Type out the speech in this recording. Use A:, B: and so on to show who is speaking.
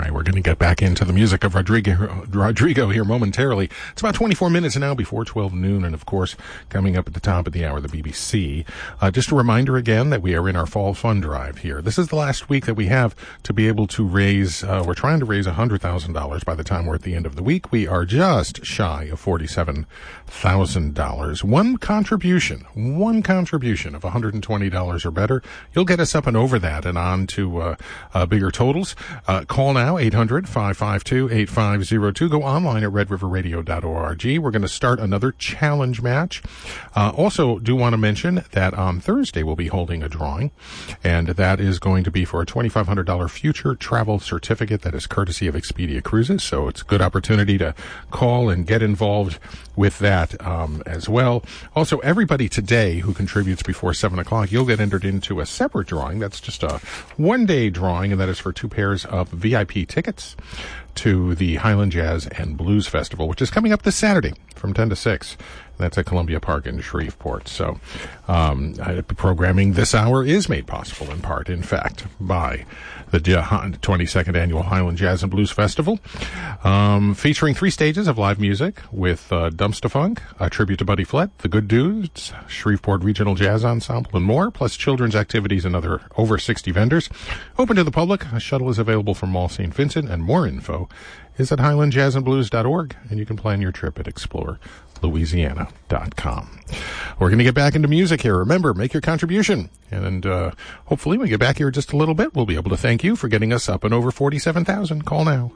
A: right, we're going to get back into the music of Rodrigo here momentarily. It's about 24 minutes now before 12 noon, and of course, coming up at the top of the hour, the BBC. Just a reminder again that we are in our fall fund drive here. This is the last week that we have to be able to raise, we're trying to raise $100,000 by the time we're at the end of the week. We are just shy of $47,000. One contribution of $120 or better, you'll get us up and over that and on to bigger totals. Call now, 800-552-8502. Go online at redriverradio.org. We're going to start another challenge match. Also, do want to mention that on Thursday we'll be holding a drawing, and that is going to be for a $2,500 future travel certificate that is courtesy of Expedia Cruises. So it's a good opportunity to call and get involved with that as well. Also, everybody today who contributes before 7 o'clock, you'll get entered into a separate drawing. That's just a one-day drawing, and that is for 2 pairs of VIP tickets to the Highland Jazz and Blues Festival, which is coming up this Saturday from 10 to 6. That's at Columbia Park in Shreveport. So programming this hour is made possible in part, in fact, by the 22nd Annual Highland Jazz and Blues Festival, featuring 3 stages of live music with Dumpster Funk, a tribute to Buddy Flett, The Good Dudes, Shreveport Regional Jazz Ensemble, and more, plus children's activities and other over 60 vendors. Open to the public. A shuttle is available from Mall St. Vincent, and more info is at highlandjazzandblues.org, and you can plan your trip at explorelouisiana.com. We're going to get back into music here. Remember, make your contribution, and hopefully when we get back here in just a little bit, we'll be able to thank you for getting us up and over 47,000. Call now.